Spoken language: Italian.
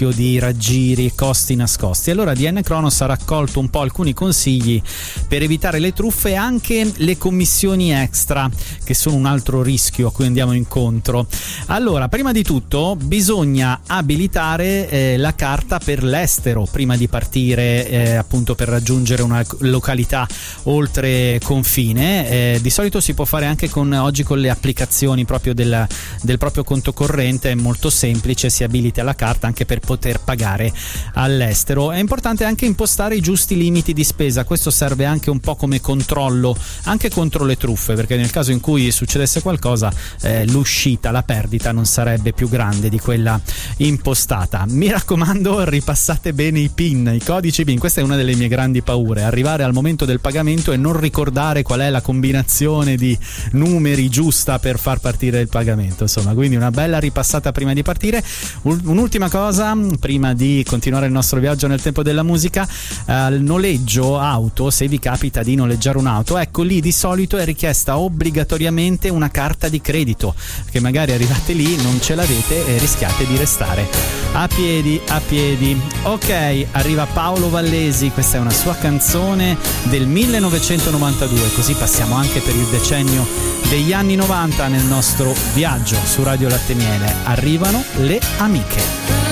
rischio di raggiri e costi nascosti. Allora DN Cronos ha raccolto un po' alcuni consigli per evitare le truffe e anche le commissioni extra, che sono un altro rischio a cui andiamo incontro. Allora, prima di tutto bisogna abilitare la carta per l'estero prima di partire, appunto per raggiungere una località oltre confine. Di solito si può fare anche oggi con le applicazioni proprio del proprio conto corrente, è molto semplice, si abilita la carta anche per poter pagare all'estero. È importante anche impostare i giusti limiti di spesa, questo serve anche un po' come controllo anche contro le truffe, perché nel caso in cui succedesse qualcosa l'uscita, la perdita non sarebbe più grande di quella impostata. Mi raccomando, ripassate bene i PIN, i codici PIN, questa è una delle mie grandi paure, arrivare al momento del pagamento e non ricordare qual è la combinazione di numeri giusta per far partire il pagamento, insomma, quindi una bella ripassata prima di partire. Un'ultima cosa prima di continuare il nostro viaggio nel tempo della musica: al noleggio auto, se vi capita di noleggiare un'auto, ecco lì di solito è richiesta obbligatoriamente una carta di credito, che magari arrivate lì, non ce l'avete e rischiate di restare a piedi. Ok, arriva Paolo Vallesi, questa è una sua canzone del 1992, così passiamo anche per il decennio degli anni 90 nel nostro viaggio su Radio Latte Miele. Arrivano le amiche.